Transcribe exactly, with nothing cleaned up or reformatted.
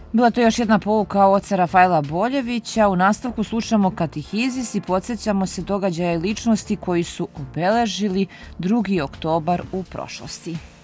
Bila to još jedna pouka oca Rafaela Boljevića. U nastavku slušamo katehizis i podsjećamo se događaja i ličnosti koji su obeležili drugi oktobar u prošlosti.